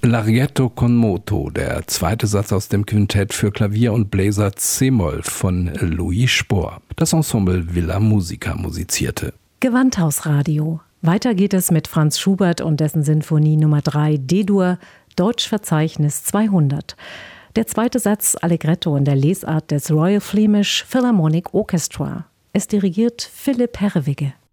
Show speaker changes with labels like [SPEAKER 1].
[SPEAKER 1] Larghetto con moto, der zweite Satz aus dem Quintett für Klavier und Bläser c-Moll von Louis Spohr. Das Ensemble Villa Musica musizierte.
[SPEAKER 2] Gewandhausradio. Weiter geht es mit Franz Schubert und dessen Sinfonie Nummer 3 D-Dur, Deutschverzeichnis 200. Der zweite Satz Allegretto in der Lesart des Royal Flemish Philharmonic Orchestra. Es dirigiert Philipp Herrewigge.